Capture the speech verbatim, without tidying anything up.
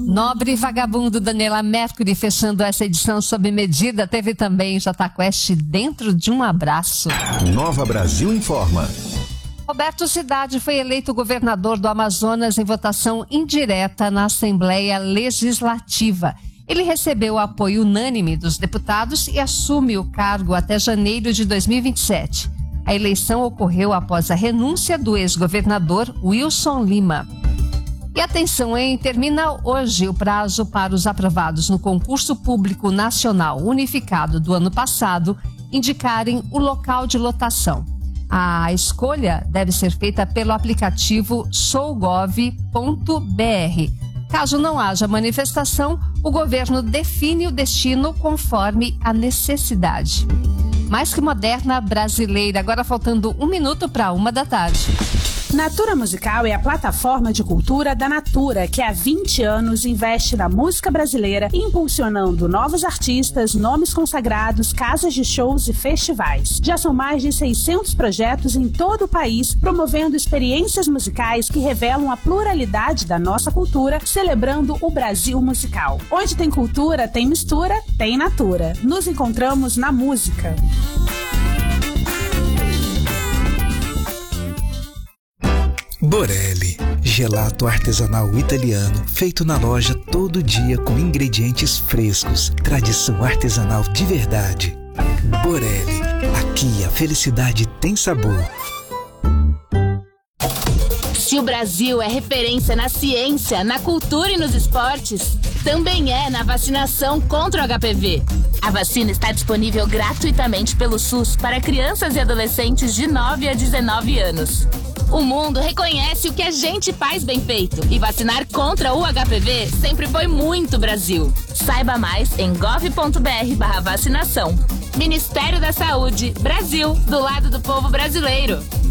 Nobre e vagabundo Daniela Mercury fechando essa edição sob medida. Teve também Jota Quest Dentro de um Abraço. Nova Brasil Informa. Roberto Cidade foi eleito governador do Amazonas em votação indireta na Assembleia Legislativa. Ele recebeu o apoio unânime dos deputados e assume o cargo até janeiro de dois mil e vinte e sete. A eleição ocorreu após a renúncia do ex-governador Wilson Lima. E atenção, hein? Termina hoje o prazo para os aprovados no concurso público nacional unificado do ano passado indicarem o local de lotação. A escolha deve ser feita pelo aplicativo sou gov ponto b r. Caso não haja manifestação, o governo define o destino conforme a necessidade. Mais que moderna brasileira, agora faltando um minuto para uma da tarde. Natura Musical é a plataforma de cultura da Natura, que há vinte anos investe na música brasileira, impulsionando novos artistas, nomes consagrados, casas de shows e festivais. Já são mais de seiscentos projetos em todo o país, promovendo experiências musicais que revelam a pluralidade da nossa cultura, celebrando o Brasil musical. Onde tem cultura, tem mistura, tem Natura. Nos encontramos na música. Borelli, gelato artesanal italiano, feito na loja todo dia com ingredientes frescos, tradição artesanal de verdade. Borelli, aqui a felicidade tem sabor. Se o Brasil é referência na ciência, na cultura e nos esportes, também é na vacinação contra o H P V. A vacina está disponível gratuitamente pelo SUS para crianças e adolescentes de nove a dezenove anos. O mundo reconhece o que a gente faz bem feito e vacinar contra o H P V sempre foi muito Brasil. Saiba mais em gov ponto b r barra vacinação. Ministério da Saúde, Brasil, do lado do povo brasileiro.